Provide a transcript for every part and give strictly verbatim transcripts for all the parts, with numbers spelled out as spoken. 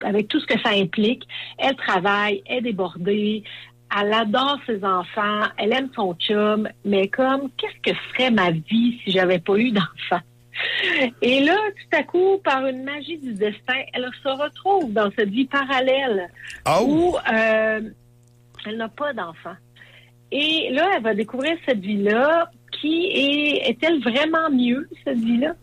avec tout ce que ça implique. Elle travaille, elle est débordée, elle adore ses enfants, elle aime son chum, mais comme, qu'est-ce que serait ma vie si j'avais pas eu d'enfant? Et là, tout à coup, par une magie du destin, elle se retrouve dans cette vie parallèle oh. où euh, elle n'a pas d'enfant. Et là, elle va découvrir cette vie-là qui est... Est-elle vraiment mieux, cette vie-là?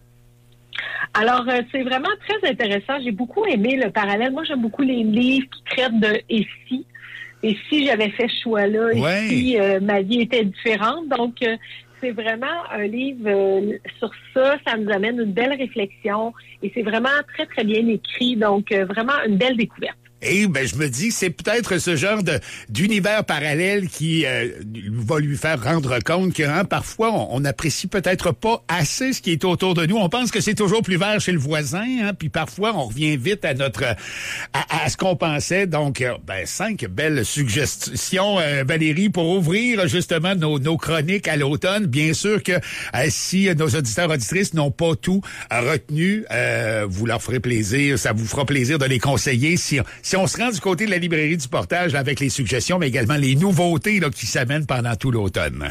Alors, euh, c'est vraiment très intéressant. J'ai beaucoup aimé le parallèle. Moi, j'aime beaucoup les livres qui traitent de « et si ». Et si j'avais fait ce choix-là, et ouais. si euh, ma vie était différente. Donc, euh, c'est vraiment un livre euh, sur ça. Ça nous amène une belle réflexion. Et c'est vraiment très, très bien écrit. Donc, euh, vraiment une belle découverte. Et ben je me dis c'est peut-être ce genre de d'univers parallèle qui euh, va lui faire rendre compte que hein, parfois on, on apprécie peut-être pas assez ce qui est autour de nous. On pense que c'est toujours plus vert chez le voisin, hein, puis parfois on revient vite à notre à, à ce qu'on pensait. Donc euh, ben cinq belles suggestions, euh, Valérie, pour ouvrir justement nos, nos chroniques à l'automne. Bien sûr que euh, si nos auditeurs auditrices n'ont pas tout euh, retenu, euh, vous leur ferez plaisir, ça vous fera plaisir de les conseiller si Si on se rend du côté de la librairie du Portage avec les suggestions, mais également les nouveautés là, qui s'amènent pendant tout l'automne.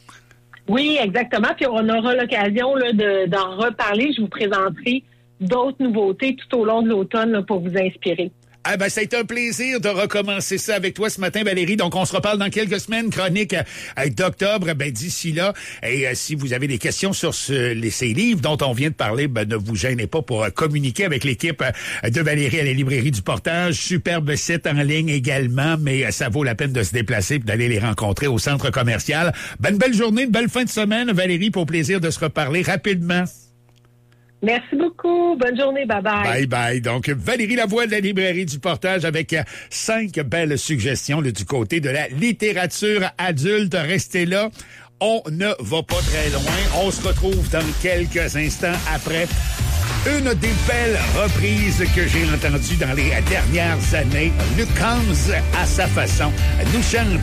Oui, exactement. Puis on aura l'occasion là, de, d'en reparler. Je vous présenterai d'autres nouveautés tout au long de l'automne là, pour vous inspirer. Ah ben, ça a été un plaisir de recommencer ça avec toi ce matin, Valérie. Donc, on se reparle dans quelques semaines, chronique euh, d'octobre. Ben, d'ici là, et euh, si vous avez des questions sur ce, les, ces livres dont on vient de parler, ben, ne vous gênez pas pour euh, communiquer avec l'équipe euh, de Valérie à la librairie du Portage. Superbe site en ligne également, mais euh, ça vaut la peine de se déplacer et d'aller les rencontrer au centre commercial. Ben, une belle journée, une belle fin de semaine, Valérie, pour plaisir de se reparler rapidement. Merci beaucoup. Bonne journée. Bye-bye. Bye-bye. Donc, Valérie Lavoie de la librairie du Portage avec cinq belles suggestions là, du côté de la littérature adulte. Restez là. On ne va pas très loin. On se retrouve dans quelques instants après une des belles reprises que j'ai entendues dans les dernières années. Luc Combs, à sa façon, nous chante